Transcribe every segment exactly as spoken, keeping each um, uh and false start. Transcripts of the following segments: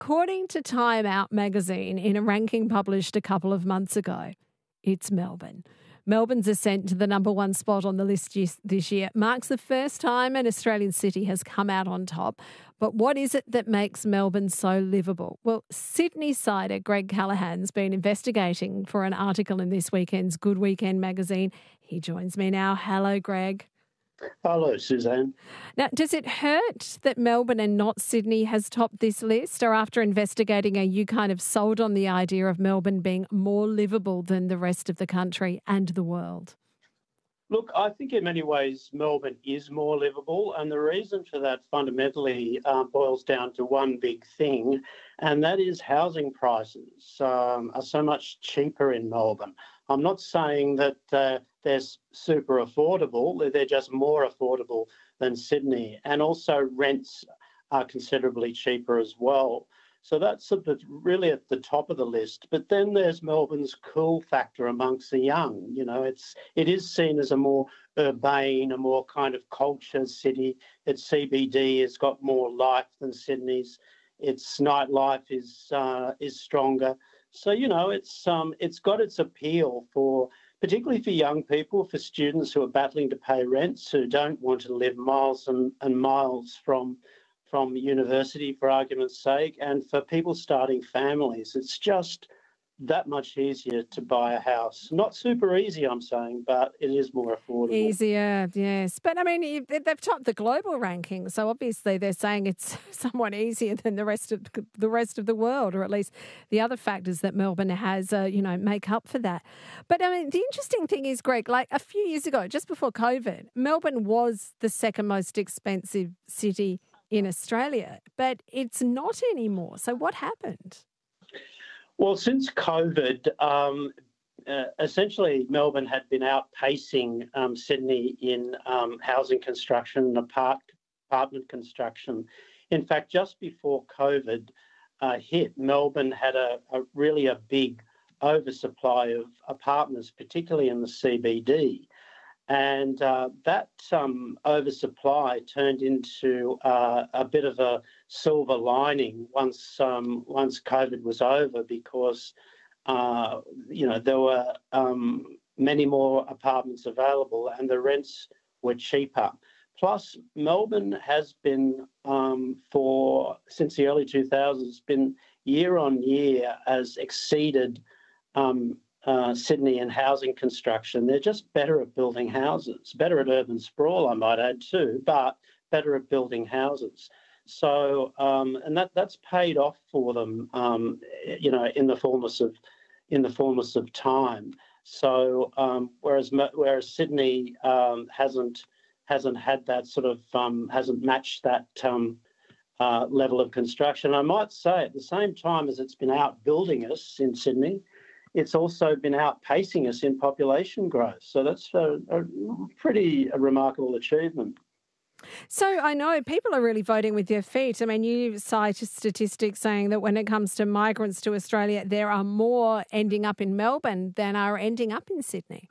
According to Time Out magazine, in a ranking published a couple of months ago, it's Melbourne. Melbourne's ascent to the number one spot on the list this year marks the first time an Australian city has come out on top. But what is it that makes Melbourne so livable? Well, Sydney-sider Greg Callaghan's been investigating for an article in this weekend's Good Weekend magazine. He joins me now. Hello, Greg. Hello, Suzanne. Now, does it hurt that Melbourne and not Sydney has topped this list? Or after investigating, are you kind of sold on the idea of Melbourne being more livable than the rest of the country and the world? Look, I think in many ways Melbourne is more livable, and the reason for that fundamentally uh, boils down to one big thing, and that is housing prices um, are so much cheaper in Melbourne. I'm not saying that uh, they're super affordable, they're just more affordable than Sydney, and also rents are considerably cheaper as well. So that's sort of really at the top of the list. But then there's Melbourne's cool factor amongst the young. You know, it's it is seen as a more urbane, a more kind of culture city. Its C B D has got more life than Sydney's. Its nightlife is uh, is stronger. So you know, it's um it's got its appeal for particularly for young people, for students who are battling to pay rents, who don't want to live miles and, and miles from. from university, for argument's sake, and for people starting families. It's just that much easier to buy a house. Not super easy, I'm saying, but it is more affordable. Easier, yes. But, I mean, they've topped the global ranking, so obviously they're saying it's somewhat easier than the rest of the rest of the world, or at least the other factors that Melbourne has, uh, you know, make up for that. But, I mean, the interesting thing is, Greg, like a few years ago, just before COVID, Melbourne was the second most expensive city in Australia, but it's not anymore. So what happened? Well, since COVID, um, uh, essentially Melbourne had been outpacing um, Sydney in um, housing construction and apart- apartment construction. In fact, just before COVID uh, hit, Melbourne had a, a really a big oversupply of apartments, particularly in the C B D. And uh, that um, oversupply turned into uh, a bit of a silver lining once um, once COVID was over, because uh, you know there were um, many more apartments available and the rents were cheaper. Plus, Melbourne has been um, for since the early two thousands been year on year has exceeded. Um, Uh, Sydney and housing construction. They're just better at building houses, better at urban sprawl, I might add too, but better at building houses. So, um, and that that's paid off for them, um, you know, in the fullness of in the fullness of time. So, um, whereas whereas Sydney um, hasn't hasn't had that sort of um, hasn't matched that um, uh, level of construction. I might say at the same time as it's been outbuilding us in Sydney, it's also been outpacing us in population growth. So that's a, a pretty a remarkable achievement. So I know people are really voting with their feet. I mean, you cite statistics saying that when it comes to migrants to Australia, there are more ending up in Melbourne than are ending up in Sydney.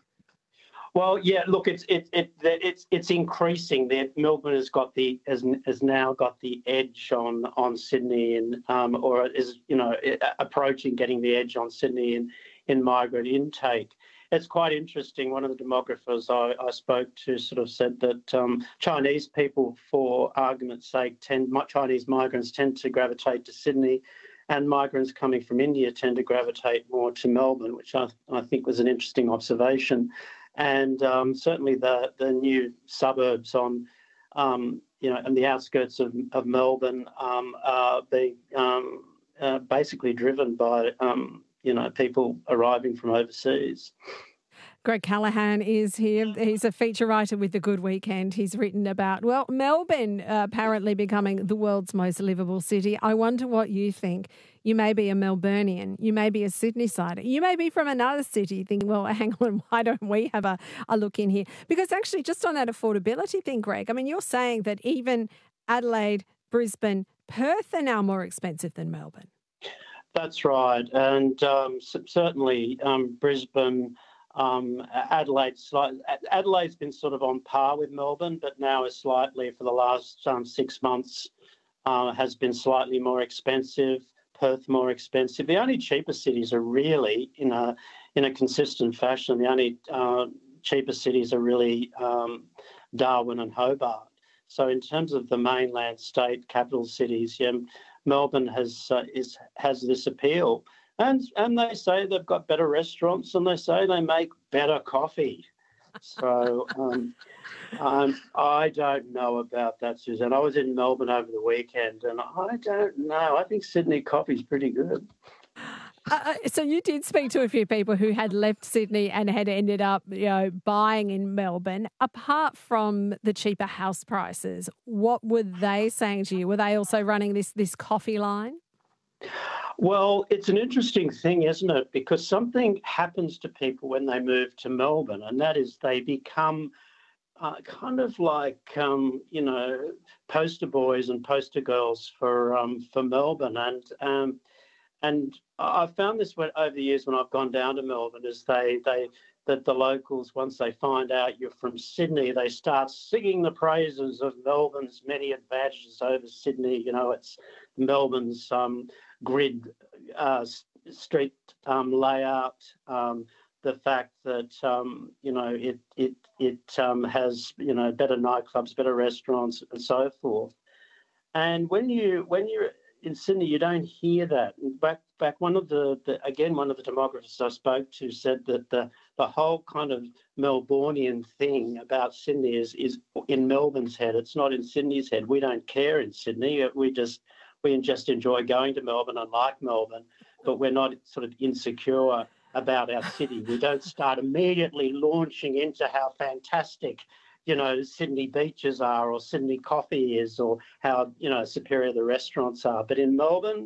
Well, yeah. Look, it's it, it it's it's increasing. That Melbourne has got the has, has now got the edge on on Sydney, and um, or is you know approaching getting the edge on Sydney in in migrant intake. It's quite interesting. One of the demographers I, I spoke to sort of said that um, Chinese people, for argument's sake, tend Chinese migrants tend to gravitate to Sydney, and migrants coming from India tend to gravitate more to Melbourne, which I, I think was an interesting observation. And um, certainly the the new suburbs on, um, you know, on the outskirts of, of Melbourne um, are being um, uh, basically driven by, um, you know, people arriving from overseas. Greg Callaghan is here. He's a feature writer with The Good Weekend. He's written about, well, Melbourne uh, apparently becoming the world's most livable city. I wonder what you think. You may be a Melburnian. You may be a Sydney-sider. You may be from another city thinking, well, hang on, why don't we have a, a look in here? Because actually, just on that affordability thing, Greg, I mean, you're saying that even Adelaide, Brisbane, Perth are now more expensive than Melbourne. That's right. And um, certainly um, Brisbane... Um, Adelaide, Adelaide's been sort of on par with Melbourne, but now is slightly, for the last um, six months, uh, has been slightly more expensive. Perth more expensive. The only cheaper cities are really in a in a consistent fashion. The only uh, cheaper cities are really um, Darwin and Hobart. So in terms of the mainland state capital cities, yeah, Melbourne has uh, is has this appeal, and and they say they've got better restaurants, and they say they make better coffee. So um, um, I don't know about that, Suzanne. I was in Melbourne over the weekend, and I don't know. I think Sydney coffee's pretty good. Uh, so you did speak to a few people who had left Sydney and had ended up, you know, buying in Melbourne. Apart from the cheaper house prices, what were they saying to you? Were they also running this this coffee line? Well, it's an interesting thing, isn't it? Because something happens to people when they move to Melbourne, and that is they become uh, kind of like, um, you know, poster boys and poster girls for um, for Melbourne. And um, and I've found this over the years when I've gone down to Melbourne, is they they that the locals, once they find out you're from Sydney, they start singing the praises of Melbourne's many advantages over Sydney. You know, it's Melbourne's um, grid uh, street um, layout, um, the fact that um, you know it it it um, has you know better nightclubs, better restaurants, and so forth. And when you when you're in Sydney, you don't hear that. Back back one of the, the again one of the demographers I spoke to said that the the whole kind of Melbourneian thing about Sydney is is in Melbourne's head. It's not in Sydney's head. We don't care in Sydney. We just we just enjoy going to Melbourne and like Melbourne, but we're not sort of insecure about our city. We don't start immediately launching into how fantastic, you know, Sydney beaches are, or Sydney coffee is, or how, you know, superior the restaurants are. But in Melbourne,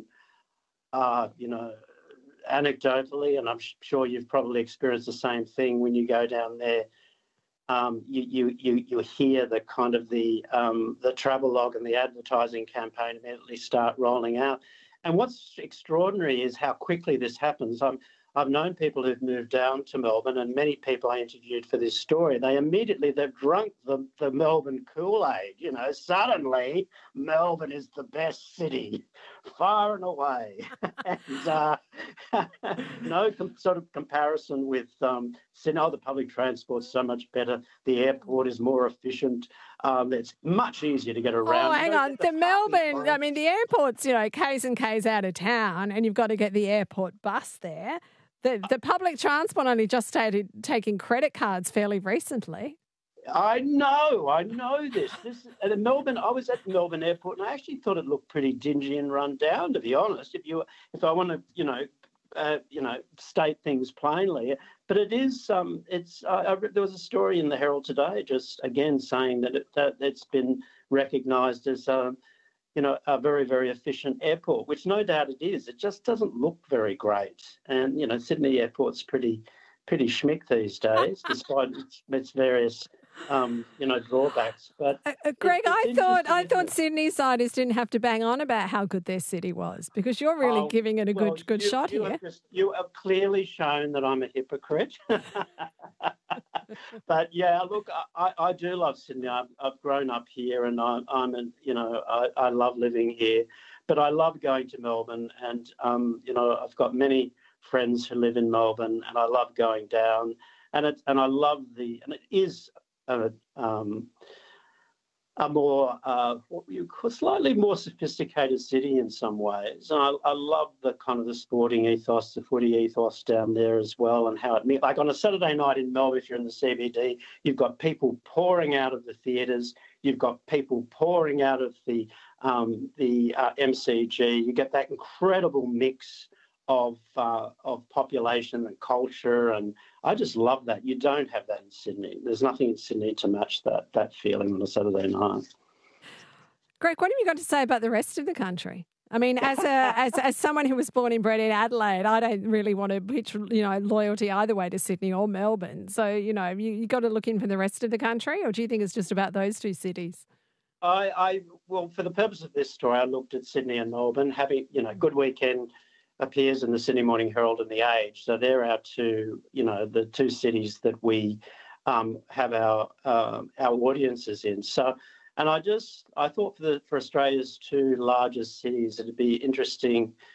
uh, you know, anecdotally, and I'm sure you've probably experienced the same thing when you go down there, um, you, you you you hear the kind of the um, the travelogue and the advertising campaign immediately start rolling out. And what's extraordinary is how quickly this happens. I'm I've known people who've moved down to Melbourne, and many people I interviewed for this story, they immediately, they've drunk the, the Melbourne Kool-Aid. You know, suddenly Melbourne is the best city, far and away. and uh, no com- sort of comparison with, um, Sydney. Oh, the public transport's so much better. The airport is more efficient. Um, it's much easier to get around. Oh, hang on. The, the Melbourne, I mean, the airport's, you know, K's and K's out of town, and you've got to get the airport bus there. The, the public transport only just started taking credit cards fairly recently. I know, I know this. This at Melbourne. I was at Melbourne Airport, and I actually thought it looked pretty dingy and run down. To be honest, if you, if I want to, you know, uh, you know, state things plainly, but it is. Um, it's. Uh, I, there was a story in the Herald today, just again saying that it, that it's been recognised as. Um, you know, a very, very efficient airport, which no doubt it is. It just doesn't look very great. And, you know, Sydney Airport's pretty pretty schmick these days, despite its, its various, um, you know, drawbacks. But uh, uh, Greg, it, I thought I thought Sydney-siders didn't have to bang on about how good their city was, because you're really oh, giving it a well, good good you, shot you here. Have just, you have clearly shown that I'm a hypocrite. But yeah, look, I, I do love Sydney. I've, I've grown up here, and I'm, I'm an, you know, I, I love living here. But I love going to Melbourne, and um, you know, I've got many friends who live in Melbourne, and I love going down, and it, and I love the, and it is a, um, a more, uh, what you call slightly more sophisticated city in some ways. And I, I love the kind of the sporting ethos, the footy ethos down there as well, and how it, like on a Saturday night in Melbourne, if you're in the C B D, you've got people pouring out of the theatres, you've got people pouring out of the um, the uh, M C G. You get that incredible mix of uh, of population and culture, and I just love that. You don't have that in Sydney. There's nothing in Sydney to match that that feeling on a Saturday night. Greg, what have you got to say about the rest of the country? I mean, as a as as someone who was born and bred in Adelaide, I don't really want to pitch, you know, loyalty either way to Sydney or Melbourne. So, you know, you you got to look in for the rest of the country, or do you think it's just about those two cities? I, I well, for the purpose of this story, I looked at Sydney and Melbourne. Having, you know, Good Weekend appears in the Sydney Morning Herald and the Age, so they're our two, you know, the two cities that we um, have our uh, our audiences in. So, and I just I thought for the for Australia's two largest cities, it'd be interesting